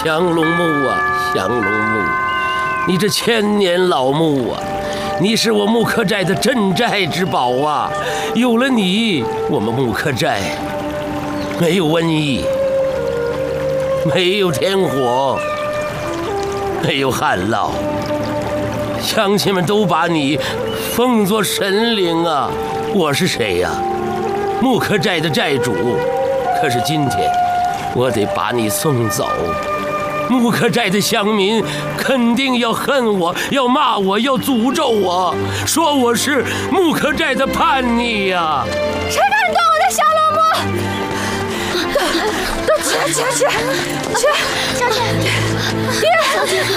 降龙木啊，降龙木，你这千年老木啊，你是我木克寨的镇寨之宝啊！有了你，我们木克寨没有瘟疫，没有天火，没有旱涝，乡亲们都把你奉作神灵啊！我是谁呀？木克寨的寨主。可是今天，我得把你送走。木克寨的乡民肯定要恨我，要骂我，要诅咒我，说我是木克寨的叛逆呀！ 谁敢动我的降龙木？都去！小姐，爹，小姐，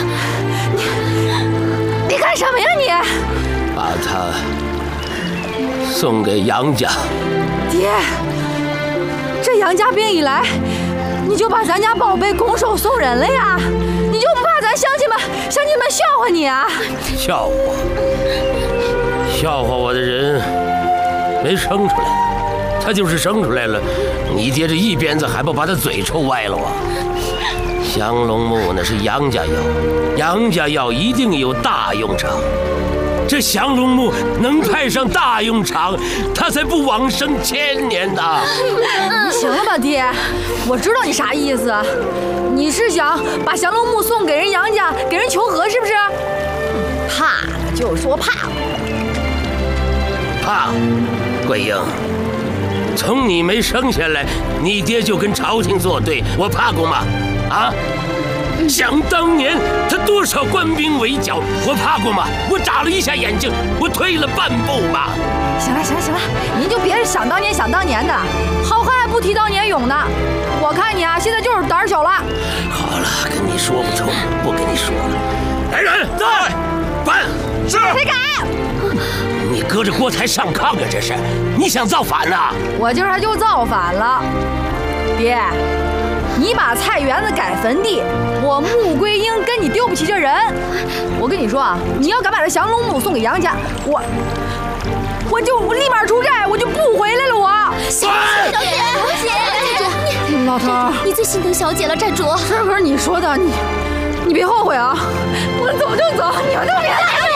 你干什么呀你？ 把他送给杨家。 爹，这杨家兵一来，你就把咱家宝贝拱手送人了呀？你就不怕咱乡亲们笑话你啊？ 笑话我的人没生出来，他就是生出来了，你爹这一鞭子还不把他嘴抽歪了啊？降龙木那是杨家药，杨家药一定有大用场。这降龙木能派上大用场，他才不往生1000年呢。 行了吧，爹，我知道你啥意思，你是想把降龙木送给人杨家，给人求和是不是？怕就说怕。 怕，桂英，从你没生下来，你爹就跟朝廷作对，我怕过吗？啊？想当年他多少官兵围剿，我怕过吗？我眨了一下眼睛，我退了半步嘛。 行了，您就别想当年的，好汉不提当年勇呢。我看你啊，现在就是胆小了。 好了，跟你说不通，不跟你说了。来人，在，办。是。 谁敢？ 你搁着锅台上炕啊！这是，你想造反呐？ 我今儿就造反了，爹。你把菜园子改坟地，我穆桂英跟你丢不起这人。我跟你说啊，你要敢把这降龙木送给杨家，我就立马出寨，我就不回来了。我小姐，寨主， 老头， 你最心疼小姐了，寨主。 这可是你说的，你别后悔啊！我走就走，你们都别来。